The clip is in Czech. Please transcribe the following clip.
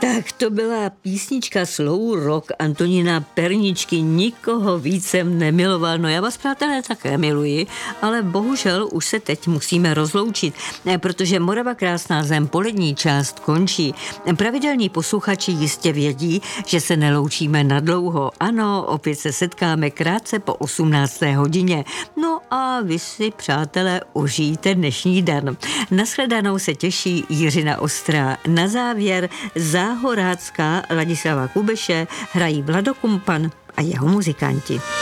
Tak to byla písnička Slow Rock Antonína Perničky. Nikoho víc jsem nemiloval. No já vás, přátelé, také miluji, ale bohužel už se teď musíme rozloučit, protože Morava krásná zem polední část končí. Pravidelní posluchači jistě vědí, že se neloučíme nadlouho. Ano, opět se setkáme krátce po 18. hodině. No a vy si, přátelé, užijte dnešní den. Nashledanou se těší Jiřina Ostrá. Na závěr Záhorácká Ladislava Kubeše hrají Vlado Kumpan a jeho muzikanti.